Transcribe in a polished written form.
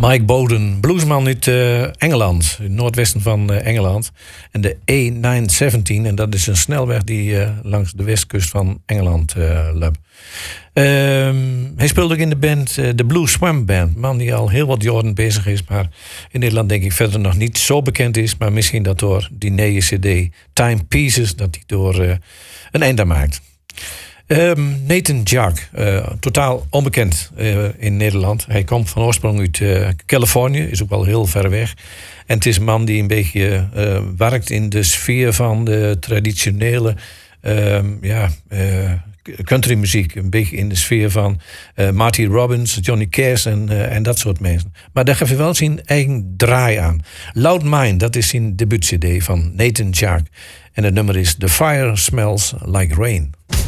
Mike Bowden, bluesman uit Engeland, het noordwesten van Engeland. En de A917, en dat is een snelweg die langs de westkust van Engeland loopt. Hij speelt ook in de band, de Blue Swam Band. Man die al heel wat jaren bezig is, maar in Nederland denk ik verder nog niet zo bekend is. Maar misschien dat door die nieuwe cd, Time Pieces, dat hij door een eind aan maakt. Nathan Jack, totaal onbekend in Nederland. Hij komt van oorsprong uit Californië, is ook wel heel ver weg. En het is een man die een beetje werkt in de sfeer van de traditionele countrymuziek. Een beetje in de sfeer van Marty Robbins, Johnny Cash en dat soort mensen. Maar daar geeft hij wel zijn eigen draai aan. Loud Mind, dat is zijn debuut-cd van Nathan Jack. En het nummer is The Fire Smells Like Rain.